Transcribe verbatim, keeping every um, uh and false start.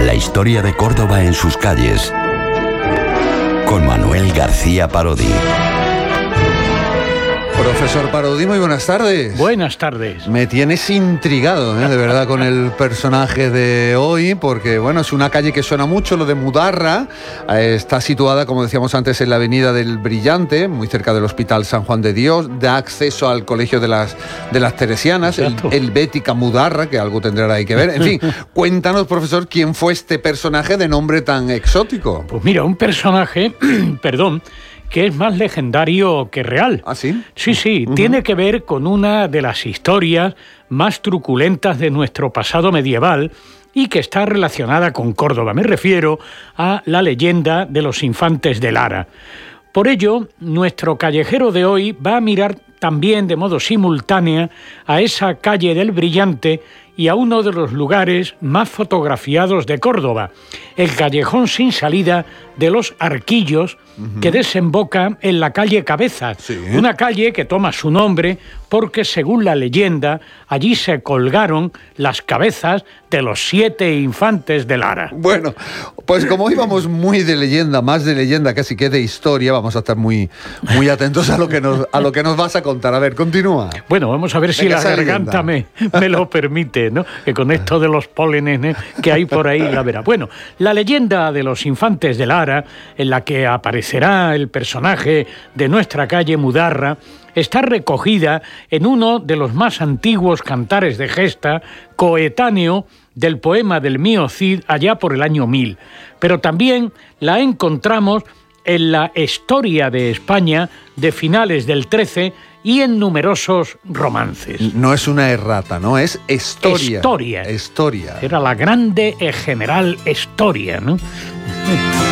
La historia de Córdoba en sus calles, con Manuel García Parodi. Profesor Parodi, muy buenas tardes. Buenas tardes. Me tienes intrigado, ¿eh? de verdad, con el personaje de hoy, porque, bueno, es una calle que suena mucho, lo de Mudarra. Eh, está situada, como decíamos antes, en la avenida del Brillante, muy cerca del Hospital San Juan de Dios. Da acceso al Colegio de las, de las Teresianas, el, el Bética Mudarra, que algo tendrá ahí que ver. En fin, cuéntanos, profesor, ¿quién fue este personaje de nombre tan exótico? Pues mira, un personaje, perdón, que es más legendario que real. ¿Ah, sí? Sí, sí, uh-huh. Tiene que ver con una de las historias más truculentas de nuestro pasado medieval y que está relacionada con Córdoba. Me refiero a la leyenda de los infantes de Lara. Por ello, nuestro callejero de hoy va a mirar también de modo simultáneo a esa calle del Brillante y a uno de los lugares más fotografiados de Córdoba, el callejón sin salida de los Arquillos, uh-huh. que desemboca en la calle Cabezas, sí. Una calle que toma su nombre porque, según la leyenda, allí se colgaron las cabezas de los siete infantes de Lara. Bueno, pues como íbamos muy de leyenda, más de leyenda casi que de historia, vamos a estar muy, muy atentos a lo que nos, a lo que nos vas a contar. A ver, continúa. Bueno, vamos a ver Venga, si la garganta me, me lo permite, ¿no? Que con esto de los pólenes, ¿eh? que hay por ahí, la verá. Bueno, la leyenda de los infantes de Lara, en la que aparecerá el personaje de nuestra calle Mudarra, está recogida en uno de los más antiguos cantares de gesta, coetáneo del poema del mío Cid allá por el año mil. Pero también la encontramos en la historia de España de finales del trece y en numerosos romances. No es una errata, ¿no? Es historia. Historia. Historia. Era la grande e general historia, ¿no?